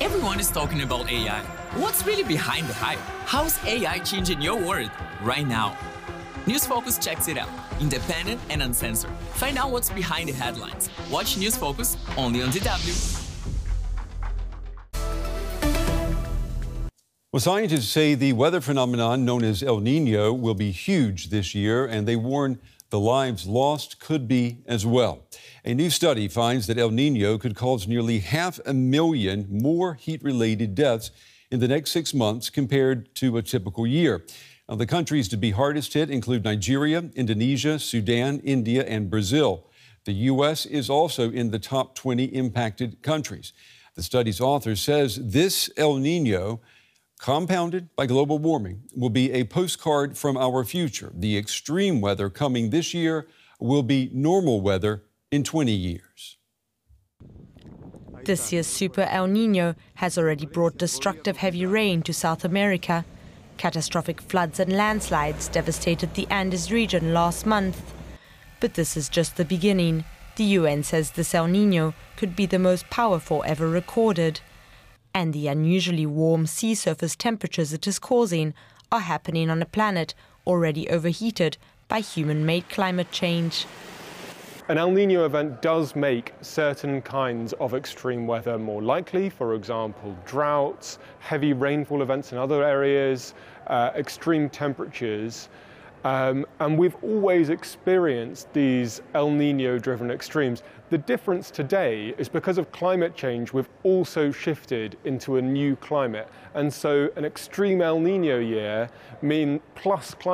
Everyone is talking about AI. What's really behind the hype? How's AI changing your world right now? News Focus checks it out. Independent and uncensored. Find out what's behind the headlines. Watch News Focus only on DW. Well, scientists say the weather phenomenon known as El Nino will be huge this year, and they warn the lives lost could be as well. A new study finds that El Nino could cause nearly 500,000 more heat-related deaths in the next 6 months compared to a typical year. Now, the countries to be hardest hit include Nigeria, Indonesia, Sudan, India, and Brazil. The U.S. is also in the top 20 impacted countries. The study's author says this El Nino, compounded by global warming, will be a postcard from our future. The extreme weather coming this year will be normal weather in 20 years. This year's Super El Nino has already brought destructive heavy rain to South America. Catastrophic floods and landslides devastated the Andes region last month. But this is just the beginning. The UN says this El Nino could be the most powerful ever recorded. And the unusually warm sea surface temperatures it is causing are happening on a planet already overheated by human-made climate change. An El Nino event does make certain kinds of extreme weather more likely, for example, droughts, heavy rainfall events in other areas, extreme temperatures. And we've always experienced these El Nino-driven extremes. The difference today is because of climate change, we've also shifted into a new climate. And so an extreme El Nino year plus climate